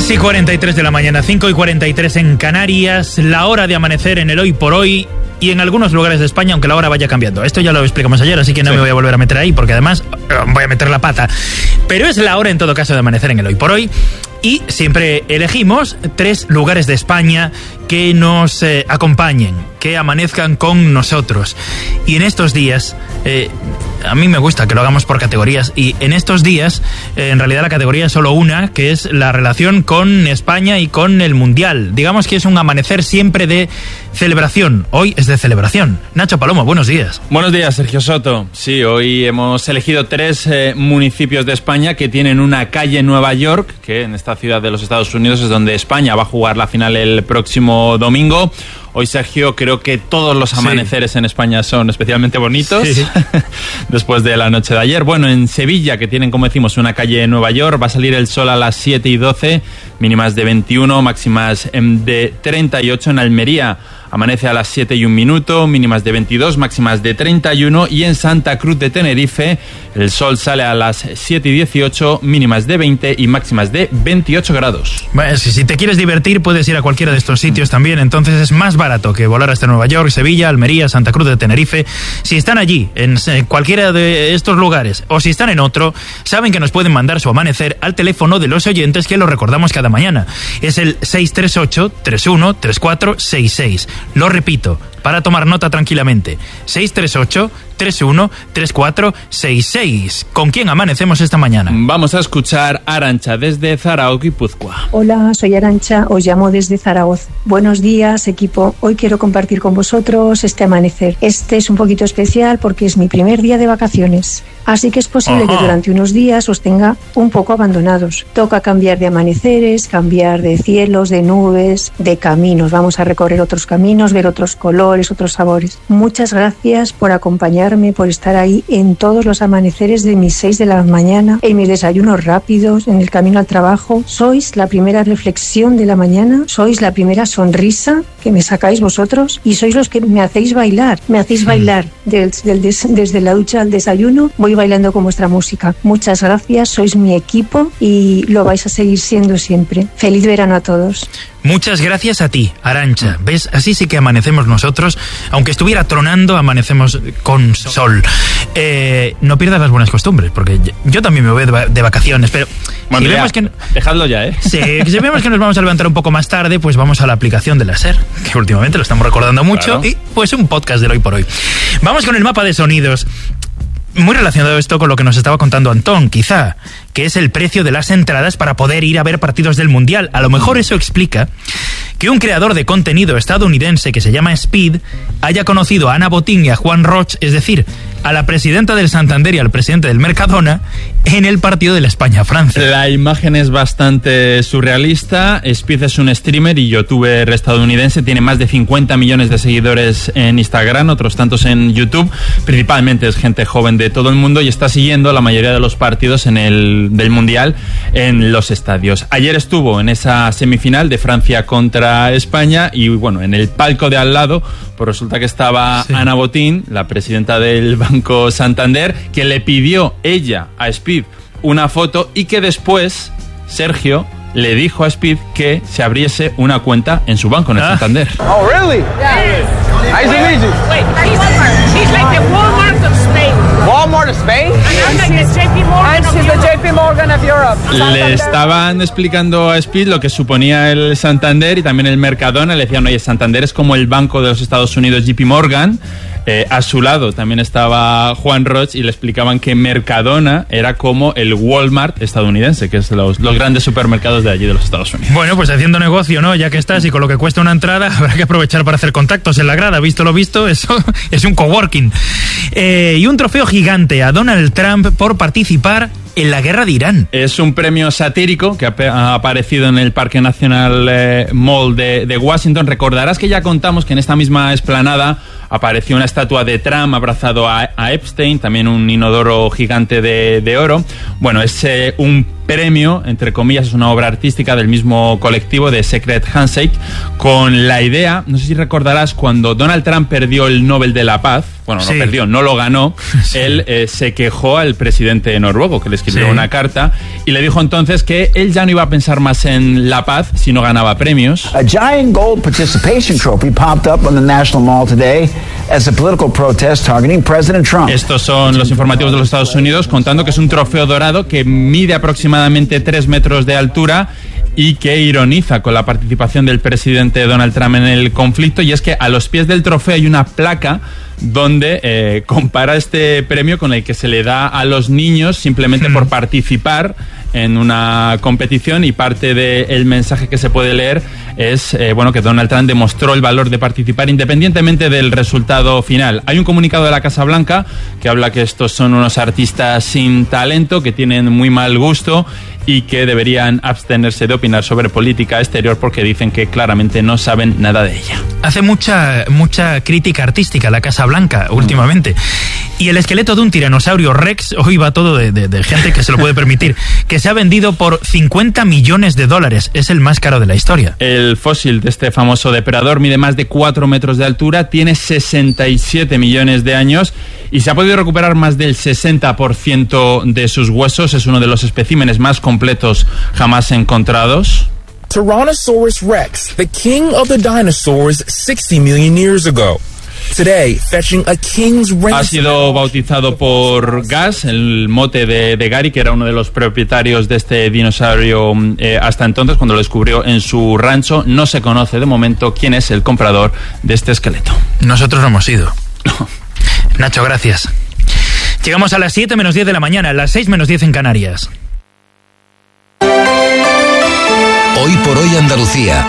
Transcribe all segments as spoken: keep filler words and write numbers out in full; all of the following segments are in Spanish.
seis y cuarenta y tres de la mañana, cinco y cuarenta y tres en Canarias, la hora de amanecer en el Hoy por Hoy y en algunos lugares de España, aunque la hora vaya cambiando. Esto ya lo explicamos ayer, así que no sí. me voy a volver a meter ahí, porque además voy a meter la pata. Pero es la hora, en todo caso, de amanecer en el Hoy por Hoy. Y siempre elegimos tres lugares de España que nos eh, acompañen, que amanezcan con nosotros. Y en estos días, eh, a mí me gusta que lo hagamos por categorías, y en estos días, eh, en realidad la categoría es solo una, que es la relación con España y con el Mundial. Digamos que es un amanecer siempre de celebración. Hoy es de celebración. Nacho Palomo, buenos días. Buenos días, Sergio Soto. Sí, hoy hemos elegido tres eh, municipios de España que tienen una calle en Nueva York, que en esta ciudad de los Estados Unidos es donde España va a jugar la final el próximo domingo. Hoy, Sergio, creo que todos los amaneceres sí. en España son especialmente bonitos, sí. después de la noche de ayer. Bueno, en Sevilla, que tienen, como decimos, una calle en Nueva York, va a salir el sol a las siete y doce, mínimas de veintiuno, máximas de treinta y ocho. En Almería amanece a las siete y un minuto, mínimas de veintidós, máximas de treinta y uno. Y en Santa Cruz de Tenerife, el sol sale a las siete y dieciocho, mínimas de veinte y máximas de veintiocho grados. Bueno, si, si te quieres divertir, puedes ir a cualquiera de estos sitios también, entonces es más barato que volar hasta Nueva York, Sevilla, Almería, Santa Cruz de Tenerife. Si están allí, en cualquiera de estos lugares, o si están en otro, saben que nos pueden mandar su amanecer al teléfono de los oyentes, que lo recordamos cada mañana. Es el seis tres ocho, tres uno tres cuatro seis seis. Lo repito, para tomar nota tranquilamente. seis tres ocho, tres uno tres cuatro seis seis. ¿Con quién amanecemos esta mañana? Vamos a escuchar a Arantxa desde Zaragoza, Guipúzcoa. Hola, soy Arantxa, os llamo desde Zaragoza. Buenos días, equipo. Hoy quiero compartir con vosotros este amanecer. Este es un poquito especial porque es mi primer día de vacaciones. Así que es posible Ajá. que durante unos días os tenga un poco abandonados. Toca cambiar de amaneceres, cambiar de cielos, de nubes, de caminos. Vamos a recorrer otros caminos, ver otros colores, otros sabores. Muchas gracias por acompañarme, por estar ahí en todos los amaneceres de mis seis de la mañana, en mis desayunos rápidos, en el camino al trabajo. Sois la primera reflexión de la mañana, sois la primera sonrisa que me sacáis vosotros y sois los que me hacéis bailar. Me hacéis bailar del, del des, desde la ducha al desayuno. Voy bailando con vuestra música. Muchas gracias, sois mi equipo y lo vais a seguir siendo siempre. Feliz verano a todos. Muchas gracias a ti, Arantxa. ¿Ves? Así sí que amanecemos nosotros. Aunque estuviera tronando, amanecemos con sol. Eh, no pierdas las buenas costumbres, porque yo también me voy de vacaciones, pero... Bueno, si vemos que... dejadlo ya, ¿eh? Sí, si vemos que nos vamos a levantar un poco más tarde, pues vamos a la aplicación de la SER, que últimamente lo estamos recordando mucho, claro. Y pues un podcast del Hoy por Hoy. Vamos con el mapa de sonidos. Muy relacionado esto con lo que nos estaba contando Antón, quizá, que es el precio de las entradas para poder ir a ver partidos del Mundial. A lo mejor eso explica que un creador de contenido estadounidense que se llama Speed haya conocido a Ana Botín y a Juan Roch, es decir, a la presidenta del Santander y al presidente del Mercadona, en el partido de la España-Francia. La imagen es bastante surrealista. Speed es un streamer y youtuber estadounidense, tiene más de cincuenta millones de seguidores en Instagram, otros tantos en YouTube, principalmente es gente joven de todo el mundo y está siguiendo la mayoría de los partidos en el, del Mundial en los estadios. Ayer estuvo en esa semifinal de Francia contra España y bueno, en el palco de al lado, pues resulta que estaba sí. Ana Botín, la presidenta del Banco Santander, que le pidió ella a Speed una foto y que después Sergio le dijo a Speed que se abriese una cuenta en su banco, en el ah. Santander. Oh, really? Yeah. Nice to meet you. Wait, he's Walmart. He's like the Walmart of Spain. Walmart of Spain? And I'm like the J P Morgan of Europe. J P Morgan of Europe. Le estaban explicando a Speed lo que suponía el Santander y también el Mercadona. Le decían, oye, Santander es como el banco de los Estados Unidos, J P Morgan. Eh, a su lado también estaba Juan Roch y le explicaban que Mercadona era como el Walmart estadounidense, que es los, los grandes supermercados de allí de los Estados Unidos. Bueno, pues haciendo negocio, ¿no? Ya que estás y con lo que cuesta una entrada, habrá que aprovechar para hacer contactos en la grada. Visto lo visto, eso es un coworking. Eh, y un trofeo gigante a Donald Trump por participar en la guerra de Irán. Es un premio satírico que ha aparecido en el Parque Nacional eh, Mall de, de Washington. Recordarás que ya contamos que en esta misma explanada apareció una estatua de Trump abrazado a, a Epstein, también un inodoro gigante de, de oro. Bueno, es eh, un premio, entre comillas, es una obra artística del mismo colectivo de Secret Handshake, con la idea, no sé si recordarás, cuando Donald Trump perdió el Nobel de la Paz, bueno, no sí. perdió, no lo ganó, sí. él eh, se quejó al presidente noruego, que le escribió sí. una carta, y le dijo entonces que él ya no iba a pensar más en la paz si no ganaba premios. A giant gold participation trophy popped up on the National Mall today as a political protest targeting President Trump. Estos son los informativos de los Estados Unidos contando que es un trofeo dorado que mide aproximadamente tres metros de altura y que ironiza con la participación del presidente Donald Trump en el conflicto, y es que a los pies del trofeo hay una placa donde eh, compara este premio con el que se le da a los niños simplemente hmm. por participar en una competición, y parte del mensaje que se puede leer es eh, bueno, que Donald Trump demostró el valor de participar independientemente del resultado final. Hay un comunicado de la Casa Blanca que habla que estos son unos artistas sin talento, que tienen muy mal gusto y que deberían abstenerse de opinar sobre política exterior porque dicen que claramente no saben nada de ella. Hace mucha mucha crítica artística la Casa Blanca últimamente. Y el esqueleto de un tiranosaurio Rex, hoy va todo de, de, de gente que se lo puede permitir, que se ha vendido por cincuenta millones de dólares. Es el más caro de la historia. El fósil de este famoso depredador mide más de cuatro metros de altura, tiene sesenta y siete millones de años y se ha podido recuperar más del sesenta por ciento de sus huesos. Es uno de los especímenes más completos jamás encontrados. Tyrannosaurus Rex, the king of the dinosaurs sixty million years ago. Today, fetching a king's ransom. Ha sido bautizado por Gus, el mote de, de Gary, que era uno de los propietarios de este dinosaurio eh, hasta entonces, cuando lo descubrió en su rancho. No se conoce de momento quién es el comprador de este esqueleto. Nosotros no hemos ido. Nacho, gracias. Llegamos a las siete menos diez de la mañana, a las seis menos diez en Canarias. Hoy por hoy Andalucía.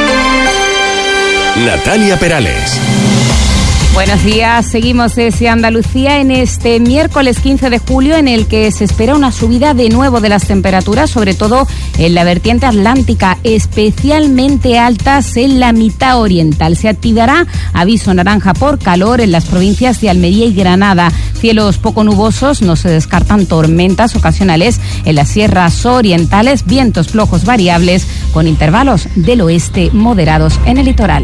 Natalia Perales. Buenos días, seguimos desde Andalucía en este miércoles quince de julio, en el que se espera una subida de nuevo de las temperaturas, sobre todo en la vertiente atlántica, especialmente altas en la mitad oriental. Se activará aviso naranja por calor en las provincias de Almería y Granada. Cielos poco nubosos, no se descartan tormentas ocasionales en las sierras orientales, vientos flojos variables con intervalos del oeste moderados en el litoral.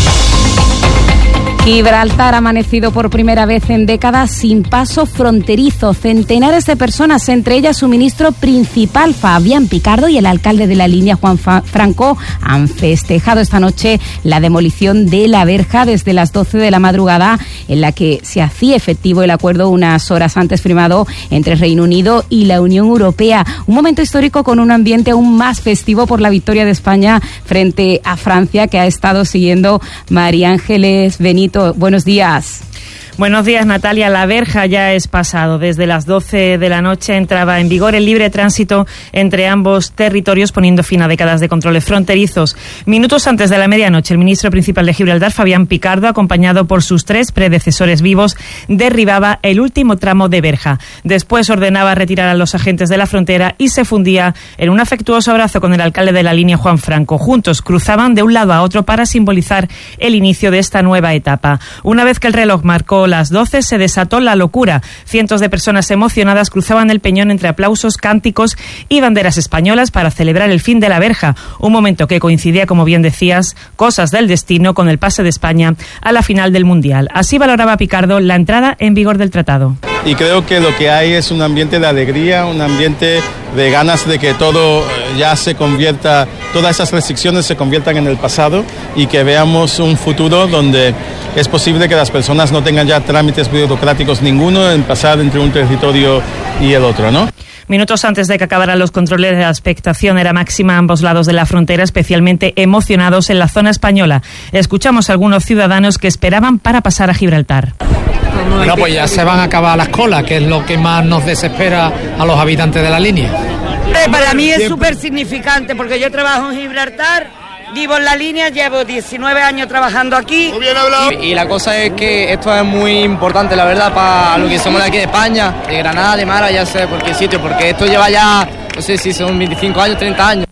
Gibraltar ha amanecido por primera vez en décadas sin paso fronterizo. Centenares de personas, entre ellas su ministro principal, Fabián Picardo, y el alcalde de la línea, Juan Franco, han festejado esta noche la demolición de la verja desde las doce de la madrugada, en la que se hacía efectivo el acuerdo unas horas antes firmado entre Reino Unido y la Unión Europea. Un momento histórico con un ambiente aún más festivo por la victoria de España frente a Francia, que ha estado siguiendo María Ángeles Benito. Buenos días. Buenos días, Natalia. La verja ya es pasado. Desde las doce de la noche entraba en vigor el libre tránsito entre ambos territorios, poniendo fin a décadas de controles fronterizos. Minutos antes de la medianoche, el ministro principal de Gibraltar, Fabián Picardo, acompañado por sus tres predecesores vivos, derribaba el último tramo de verja. Después ordenaba retirar a los agentes de la frontera y se fundía en un afectuoso abrazo con el alcalde de la línea, Juan Franco. Juntos cruzaban de un lado a otro para simbolizar el inicio de esta nueva etapa. Una vez que el reloj marcó las doce, se desató la locura. Cientos de personas emocionadas cruzaban el peñón entre aplausos, cánticos y banderas españolas para celebrar el fin de la verja, un momento que coincidía, como bien decías, cosas del destino, con el pase de España a la final del Mundial. Así valoraba Picardo la entrada en vigor del tratado. Y creo que lo que hay es un ambiente de alegría, un ambiente de ganas de que todo ya se convierta, todas esas restricciones se conviertan en el pasado, y que veamos un futuro donde es posible que las personas no tengan ya trámites burocráticos ninguno en pasar entre un territorio y el otro, ¿no? Minutos antes de que acabaran los controles, la expectación era máxima a ambos lados de la frontera, especialmente emocionados en la zona española. Escuchamos a algunos ciudadanos que esperaban para pasar a Gibraltar. Bueno, pues ya se van a acabar las colas, que es lo que más nos desespera a los habitantes de la línea. Para mí es súper significante, porque yo trabajo en Gibraltar, vivo en la línea, llevo diecinueve años trabajando aquí. Muy bien hablado. Y, y la cosa es que esto es muy importante, la verdad, para lo que somos de aquí de España, de Granada, de Málaga, ya sé por qué sitio, porque esto lleva ya, no sé si son veinticinco años, treinta años.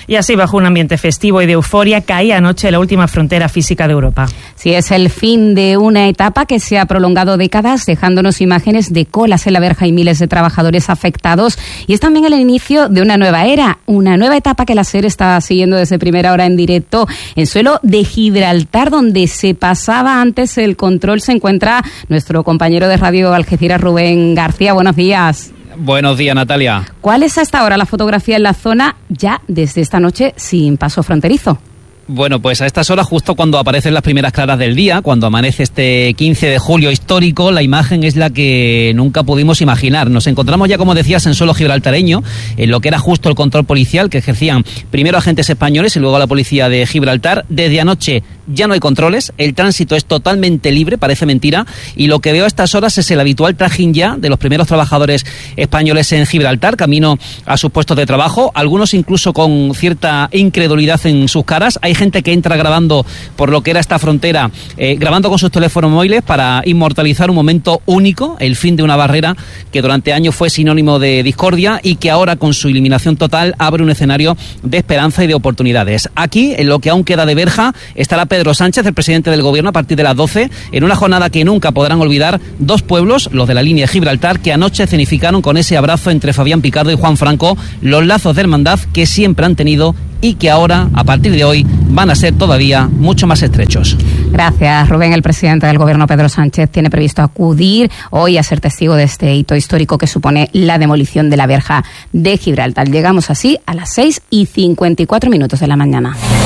Y así, bajo un ambiente festivo y de euforia, caía anoche la última frontera física de Europa. Sí, es el fin de una etapa que se ha prolongado décadas, dejándonos imágenes de colas en la verja y miles de trabajadores afectados. Y es también el inicio de una nueva era, una nueva etapa que la SER está siguiendo desde primera hora en directo en suelo de Gibraltar, donde se pasaba antes el control. Se encuentra nuestro compañero de Radio Algeciras, Rubén García. Buenos días. Buenos días, Natalia. ¿Cuál es hasta ahora la fotografía en la zona ya desde esta noche sin paso fronterizo? Bueno, pues a estas horas, justo cuando aparecen las primeras claras del día, cuando amanece este quince de julio histórico, la imagen es la que nunca pudimos imaginar. Nos encontramos ya, como decías, en suelo gibraltareño, en lo que era justo el control policial que ejercían primero agentes españoles y luego la policía de Gibraltar. Desde anoche ya no hay controles, el tránsito es totalmente libre, parece mentira, y lo que veo a estas horas es el habitual trajín ya de los primeros trabajadores españoles en Gibraltar, camino a sus puestos de trabajo, algunos incluso con cierta incredulidad en sus caras. Hay gente que entra grabando por lo que era esta frontera, eh, grabando con sus teléfonos móviles para inmortalizar un momento único, el fin de una barrera que durante años fue sinónimo de discordia y que ahora, con su eliminación total, abre un escenario de esperanza y de oportunidades. Aquí, en lo que aún queda de verja, estará Pedro Sánchez, el presidente del gobierno, a partir de las doce, en una jornada que nunca podrán olvidar dos pueblos, los de la línea de Gibraltar, que anoche escenificaron con ese abrazo entre Fabián Picardo y Juan Franco los lazos de hermandad que siempre han tenido y que ahora, a partir de hoy, van a ser todavía mucho más estrechos. Gracias, Rubén. El presidente del gobierno, Pedro Sánchez, tiene previsto acudir hoy a ser testigo de este hito histórico que supone la demolición de la verja de Gibraltar. Llegamos así a las seis y cincuenta y cuatro minutos de la mañana.